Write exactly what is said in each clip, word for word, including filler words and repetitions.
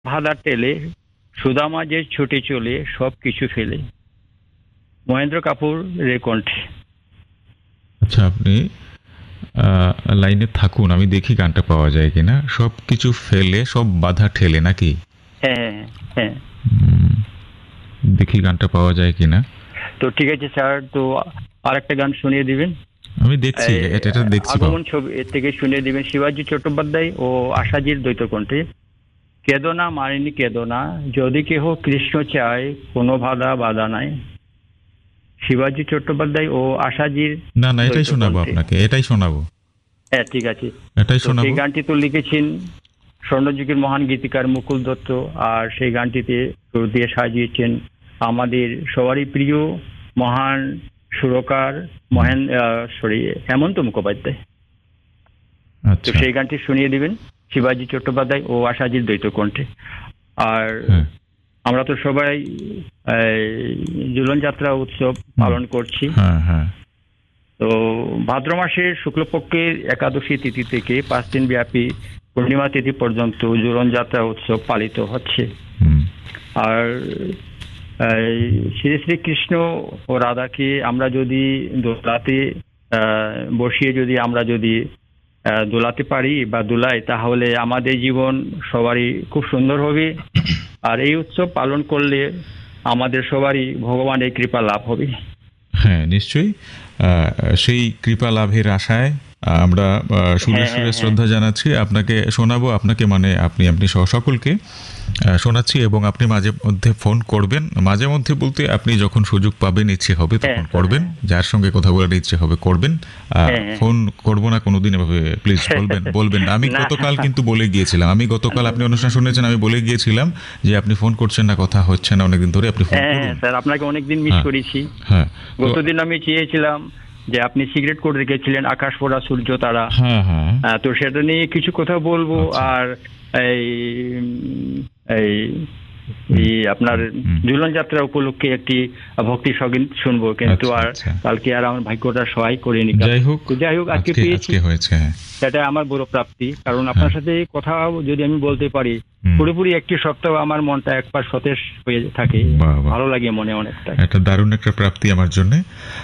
ভাদা টেলে সুদামা যে ছুটে চলে সব কিছু ফেলে। মহেন্দ্র কাপুর রে কণ্ঠে। আচ্ছা, আপনি আহ, লাইনে থাকুন, আমি দেখি গানটা পাওয়া যায় কিনা। সব কিছু ফেলে সব বাধা ঠেলে নাকি? হ্যাঁ হ্যাঁ হ্যাঁ। উম, দেখি গানটা পাওয়া যায় কিনা। তো ঠিক আছে স্যার, তো আরেকটা গান শুনিয়ে দিবেন। আমি দেখছি, এই, এটা এটা দেখছি পাবো। আগমন ছবি এর থেকে শুনিয়ে দিবেন শিবাজি চট্টোপাধ্যায় ও আশাজির দ্বৈত কণ্ঠে। কেদনা মানিনি কেদনা, যদি কেহ কৃষ্ণ চায় কোনো বাধা বাধা নাই। শিবাজি চট্টোপাধ্যায় ও আশাজির না না, এটাই দ্বৈত শোনাবো কণ্ঠে। আপনাকে, এটাই শোনাবো, হ্যাঁ ঠিক আছে। এটাই তো শোনাবো। সেই গানটি তো লিখেছেন স্বর্ণযুগের মহান গীতিকার মুকুল দত্ত, আর সেই গানটিতে সুর দিয়ে সাজিয়েছেন আমাদের সবারই প্রিয় মহান সুরকার মহেন সরি হেমন্ত মুখোপাধ্যায়। তো আচ্ছা। সেই গানটি শুনিয়ে দিবেন শিবাজি চট্টোপাধ্যায় ও আশাজির দ্বৈত কণ্ঠে। আর হ্যাঁ। আমরা তো সবাই এই, ঝুলন যাত্রা উৎসব পালন করছি। হ্যাঁ হ্যাঁ। তো ভাদ্র মাসের শুক্লপক্ষের একাদশী তিথি থেকে পাঁচ দিন ব্যাপী পূর্ণিমা তিথি পর্যন্ত ঝুলন যাত্রা উৎসব পালিত হচ্ছে। হুম। আর এই, শ্রী শ্রীকৃষ্ণ ও রাধাকে আমরা যদি দোলাতে আহ, বসিয়ে যদি আমরা যদি আহ, দোলাতে পারি বা দোলাই, তাহলে আমাদের জীবন সবারই খুব সুন্দর হবে। আর এই উৎসব পালন করলে আমাদের সবারই ভগবানের কৃপা লাভ হবে। হ্যাঁ নিশ্চয়ই। আহ, সেই কৃপা লাভের আশায় আমরা আহ, সুরে হ্যাঁ, সুরে হ্যাঁ, শ্রদ্ধা জানাচ্ছি আপনাকে, শোনাবো আপনাকে, মানে আপনি আপনি সহ সকলকে আহ, শোনাচ্ছি। এবং আপনি মাঝে মধ্যে ফোন করবেন, মাঝে মধ্যে বলতে আপনি যখন সুযোগ পাবেন, ইচ্ছে হবে তখন হ্যাঁ, করবেন, যার সঙ্গে কথা বলার ইচ্ছে হবে করবেন। আহ, হ্যাঁ, হ্যাঁ। ফোন করবো না কোনোদিন এভাবে প্লিজ বলবেন বলবেন না। আমি না। গতকাল কিন্তু বলে গিয়েছিলাম, আমি গতকাল আপনি অনুষ্ঠান শুনেছেন, আমি বলে গিয়েছিলাম যে আপনি ফোন করছেন না, কথা হচ্ছে না অনেকদিন ধরে, আপনি ফোন হ্যাঁ করুন। হ্যাঁ, স্যার আপনাকে অনেকদিন মিস হ্যাঁ। করেছি। হ্যাঁ তো- গতদিন আমি চেয়েছিলাম যে আপনি সিগারেট করে রেখেছিলেন আকাশ পড়া সূর্য তারা। হ্যাঁ হ্যাঁ। আহ, তো সেটা নিয়ে কিছু কথা বলবো। আচ্ছা। আর এই উম, এই এই আপনার হুম। ঝুলন যাত্রা উপলক্ষে একটি ভক্তি সঙ্গীত শুনবো, কিন্তু আচ্ছা, আর আচ্ছা। কালকে আর আমার ভাগ্যটা সহায় করেনি। যাই হোক, তো যাই হোক আজকে আজকে পেয়েছি, আজকে হয়েছে। হ্যাঁ। সেটা আমার বড় প্রাপ্তি। কারণ আপনার সাথে কথা যদি আমি বলতে পারি হুম। পুরোপুরি একটি সপ্তাহ আমার মনটা একবার সতেজ হয়ে থাকে, বাহ, বাহ। ভালো লাগে মনে অনেকটা। একটা দারুণ একটা প্রাপ্তি আমার জন্য।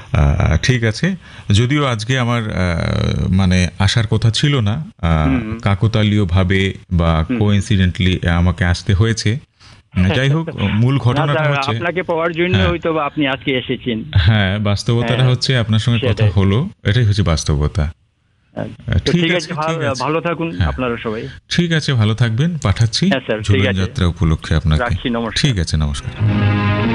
ঠিক আছে, যদিও আজকে আমার আহ, মানে আসার কথা ছিল না, কাকতালীয় ভাবে বা কোইন্সিডেন্টলি আমাকে আসতে হয়েছে। যাই হোক, মূল না ঘটনাটা স্যার, হচ্ছে, আপনাকে পাওয়ার জন্য হ্যাঁ। হয়তো বা আপনি আজকে এসেছেন। হ্যাঁ বাস্তবতাটা হ্যাঁ, হচ্ছে আপনার সঙ্গে কথা সেটাই। হলো, এটাই হচ্ছে বাস্তবতা। তো ঠিক ঠিক আছে, আছে, ভালো- ঠিক আছে। ভালো থাকুন হ্যাঁ। আপনারা সবাই। ঠিক আছে, ভালো থাকবেন, পাঠাচ্ছি হ্যাঁ স্যার, ঠিক ঝুলন আছে। যাত্রা উপলক্ষে আপনাকে। রাখছি, নমস্কার। ঠিক আছে, নমস্কার।